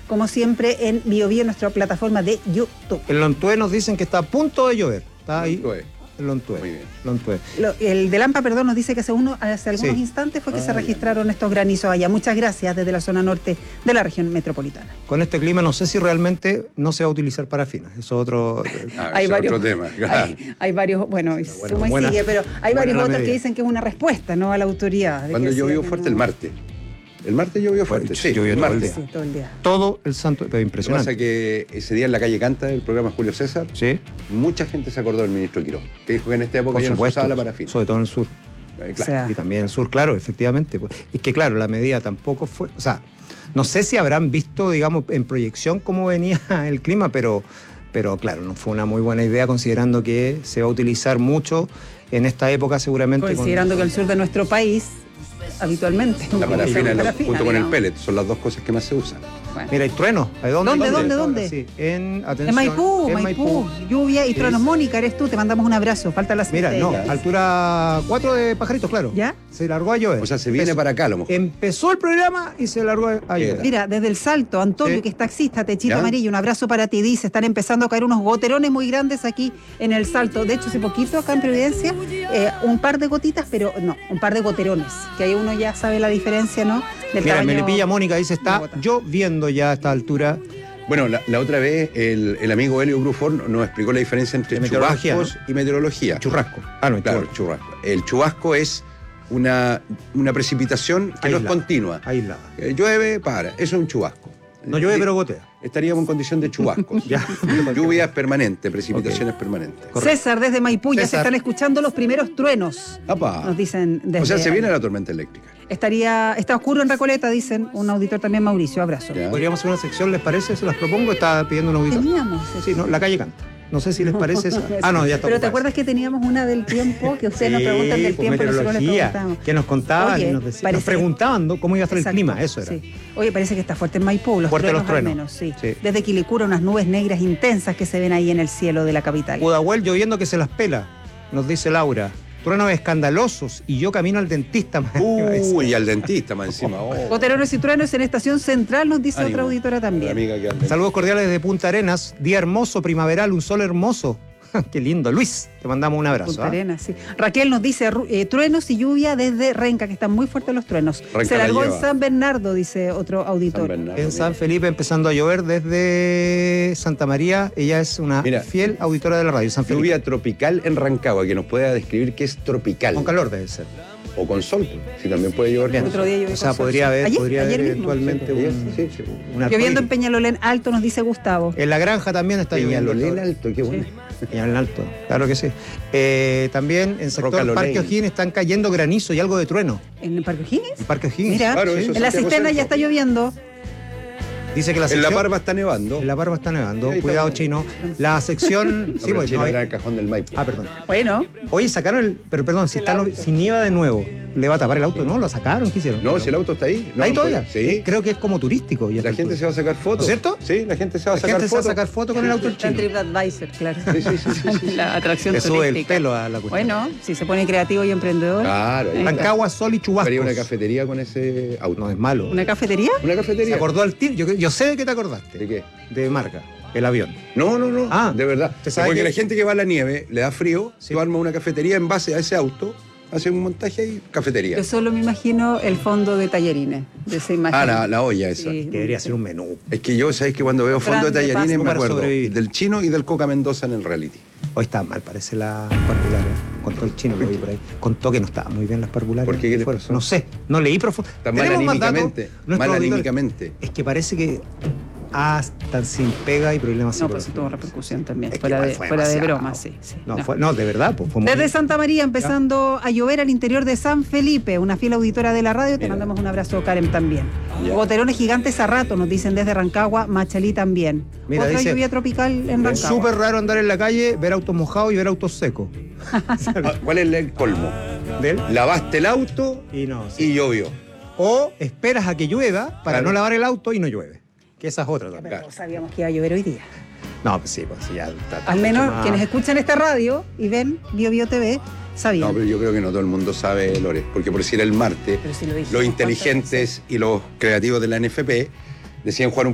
como siempre, en BioBio, en nuestra plataforma de YouTube. En Lontué nos dicen que está a punto de llover. Está ahí. Lontué. Muy bien. Lontué. El de Lampa, perdón, nos dice que hace algunos instantes fue que se registraron estos granizos allá. Muchas gracias desde la zona norte de la región metropolitana. Con este clima no sé si realmente no se va a utilizar parafina. Eso es otro... hay varios, otro tema. Claro. Hay varios, bueno, sigue, pero hay varios otros que dicen que es una respuesta, ¿no?, a la autoridad. Cuando llovió fuerte el martes. El martes llovió fuerte, llovió el martes. Todo el día. Todo el santo, pero impresionante. Lo que pasa es que ese día en la calle Canta, del programa Julio César, mucha gente se acordó del ministro Quirós, que dijo que en esta época ya no se usaba la parafina. Sobre todo en el sur. Claro. O sea, y también en el sur, claro, efectivamente. Es que claro, la medida tampoco fue... O sea, no sé si habrán visto, digamos, en proyección cómo venía el clima, pero claro, no fue una muy buena idea considerando que se va a utilizar mucho en esta época seguramente. Considerando que el sur de nuestro país... habitualmente. La parafina junto con el pellet son las dos cosas que más se usan. Bueno. Mira, hay truenos. ¿Dónde? Sí, en Maipú. Lluvia y truenos. Mónica, eres tú, te mandamos un abrazo. Falta la Mira, altura 4 de Pajaritos, claro. ¿Ya? Se largó a llover. O sea, se viene para acá a lo mejor. Empezó el programa y se largó a llover. Mira, desde el Salto, Antonio, que es taxista, Techito Amarillo, un abrazo para ti. Dice, están empezando a caer unos goterones muy grandes aquí en el Salto. De hecho, hace poquito acá en Providencia, un par de gotitas, pero no, un par de goterones. Que ahí uno ya sabe la diferencia, ¿no? Mira, Melipilla Mónica dice, está lloviendo ya a esta altura. Bueno, la otra vez el amigo Helio Bruford nos explicó la diferencia entre chubascos y meteorología. Churrasco. Claro, churrasco. El chubasco es una precipitación que no es continua. Aislada. Llueve, para. Eso es un chubasco. No llueve, pero gotea. Estaríamos en condición de chubascos. Lluvias permanentes, precipitaciones permanentes. Correcto. César, desde Maipú, ya se están escuchando los primeros truenos. ¡Apa! Nos dicen desde... O sea, se viene la tormenta eléctrica. Está oscuro en Recoleta, dicen un auditor también, Mauricio. Abrazo. Ya. Podríamos hacer una sección, ¿les parece? Se las propongo, está pidiendo un auditor. Teníamos. Sí, no, la calle Canta. No sé si les parece esa. No, ya está. Pero ¿te acuerdas que teníamos una del tiempo? Que ustedes nos preguntan del tiempo y nosotros les preguntamos. Que nos contaban y nos preguntaban cómo iba a estar el clima, eso era. Sí. Oye, parece que está fuerte en Maipú, fuerte los truenos. Al menos, sí. Desde Quilicura, unas nubes negras intensas que se ven ahí en el cielo de la capital. Pudahuel lloviendo que se las pela, nos dice Laura. Truenos escandalosos y yo camino al dentista. Y al dentista más encima. Goterones y truenos en Estación Central, nos dice otra auditora también. Saludos cordiales desde Punta Arenas. Día hermoso, primaveral, un sol hermoso. Qué lindo. Luis, te mandamos un abrazo. Punta Arenas, sí. Raquel nos dice truenos y lluvia desde Renca, que están muy fuertes los truenos. Renca se largó en San Bernardo, dice otro auditor. En San Felipe empezando a llover desde Santa María. Ella es una fiel auditora de la radio. San Felipe. Lluvia tropical en Rancagua, que nos pueda describir qué es tropical. Con calor debe ser. O con sol, si también puede llover. Bien. Otro día o sea, podría haber eventualmente una lloviendo en Peñalolén Alto, nos dice Gustavo. En La Granja también está lloviendo. Peñalolén Alto, qué bueno. Peñalolén Alto, claro que sí. También en sector Parque O'Higgins están cayendo granizo y algo de trueno. ¿En el Parque O'Higgins? En Parque O'Higgins. Mira, claro, en la cisterna ya está lloviendo. Dice que en La Parva está nevando. En La Parva está nevando. Cuidado, chino. La sección... sí, pues no era el cajón del Maipo. Perdón. Bueno. Oye, sacaron el... Pero perdón, si nieva de nuevo, ¿le va a tapar el auto? No, lo sacaron, ¿qué hicieron? No, si el auto está ahí. ¿Ahí todavía? Sí. Creo que es como turístico. La gente se va a sacar fotos. ¿Cierto? Sí, la gente se va a sacar fotos con el auto chino. En TripAdvisor, claro. Sí. La atracción turística. Le sube el pelo a la cuestión. Bueno, si se pone creativo y emprendedor. Claro. Rancagua, sol y chubascos. Haría una cafetería con ese auto. No es malo. ¿Una cafetería? Una cafetería. Se acordó al tiro. Yo sé de qué te acordaste. ¿De qué? De marca. El avión. No. De verdad. Porque la gente que va a la nieve le da frío, tú armas una cafetería en base a ese auto, hace un montaje y cafetería. Yo solo me imagino el fondo de tallarines, de esa imagen. La olla esa. Sí. Que debería ser un menú. Es que yo, ¿sabes? Que cuando veo fondo de tallarines me acuerdo del chino y del Coca Mendoza en el reality. Hoy está mal, parece la parvular. Contó el chino, lo vi por ahí. Contó que no estaban muy bien las parvulares. ¿Por qué? ¿Qué le pasó? No sé, no leí profundo. Está mal anímicamente. Mal anímicamente. Es que parece que están sin pega y problemas No, pues tuvo repercusión también, es fuera de broma, sí. No, de verdad, pues fue muy Desde Santa María empezando a llover al interior de San Felipe, una fiel auditora de la radio, te mandamos un abrazo, Karen, también. Goterones gigantes a rato, nos dicen desde Rancagua, Machalí también. Mira, otra lluvia tropical en Rancagua. Es súper raro andar en la calle, ver autos mojados y ver autos secos. ¿Cuál es el colmo? Lavaste el auto y llovió. O esperas a que llueva para no lavar el auto y no llueve. Que esa es otra también. Pero sabíamos que iba a llover hoy día. No, pues sí, ya está. Al menos quienes escuchan esta radio y ven BioBio TV sabían. No, pero yo creo que no todo el mundo sabe, Lore, porque por decir el martes, los inteligentes y los creativos de la NFP decían jugar un